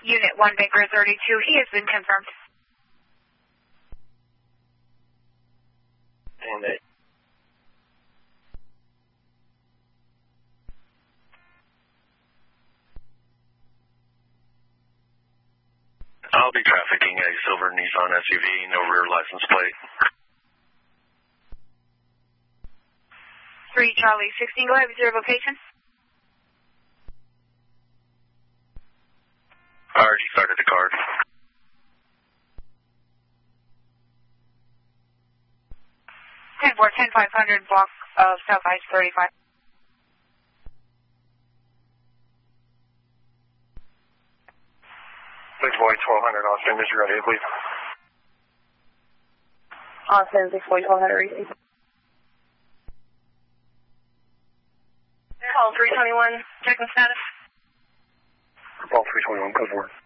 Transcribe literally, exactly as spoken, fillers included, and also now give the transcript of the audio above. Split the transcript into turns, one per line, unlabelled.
Unit one Baker thirty-two, he has been confirmed.
And it. I'll be trafficking a silver Nissan S U V, no rear license plate.
three Charlie sixteen, go ahead with your location.
I already started the card.
ten four, ten five hundred block of South I thirty-five.
Big boy, twelve hundred, Austin, is you ready, please?
Austin, six boy, twelve hundred, received.
Call three twenty-one, checking status.
Call three twenty-one, code four.